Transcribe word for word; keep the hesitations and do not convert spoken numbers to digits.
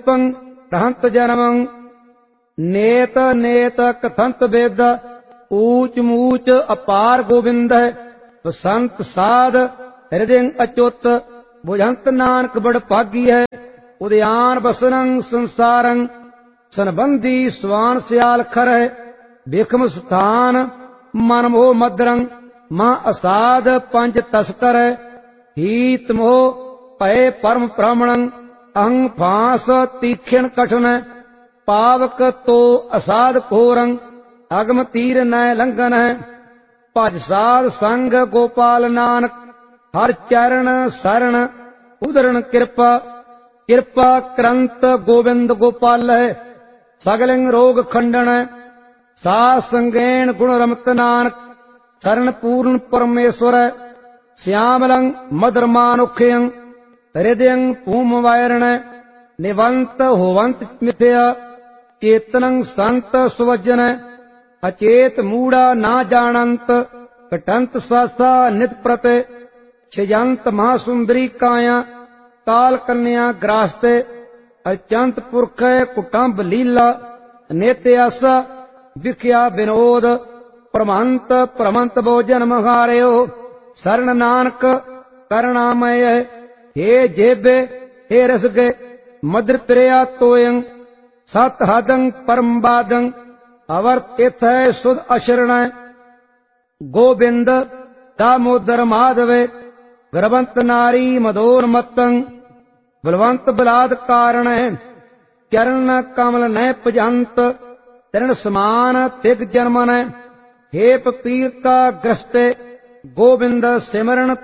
रूपं रहंत जन्मं नेत नेत कथंत वेद ऊच मूच अपार गोविंद संत साध हृदय अच्युत बुझंत नानक बड़ भागी है उदयान बसरं संसारं सनबंदी स्वान सियाल खर है विखम स्थान मन मोह मदरं मां असाध पंच तस्कर है हीत मोह भय परम भ्रमणं अंग फांस तीक्षण कठन पावक तो असाध घोरं अगम तीर नय लंघन है भज साध संग गोपाल नानक हर चरण शरण उदरण कृपा कृपा करंत गोविंद गोपाल है सगलिंग रोग खंडन सा संगेण गुण रमत नानक शरण पूर्ण परमेश्वर श्यामलं मदरमानुख्यं हृदयं भूम वैरण निवंत होवंत मिथ्या चेतनं संत सुवजन अचेत मूढ़ा ना जानंत कटंत सासा नित प्रत क्षयंत महासुंदरी काया काल कन्या ग्रास्ते अचंत पुरख कुटुंब लीला नित्य आसा विख्या विनोद प्रमंत प्रमंत भोजन महारयो शरण नानक करुणामय हे जेबे हे रसगे मधुर प्रिया तोयं सत हदं परम बादं अवर तीर्थ सुध अशरण गोविंद दामोदर माधव गर्भंत नारी मदोन्मत्तं बलवंत बलाद कारण चरण कमल न पजंत तरण समान तिग जन्मन हे पपीर का ग्रस्त गोविंद सिमरन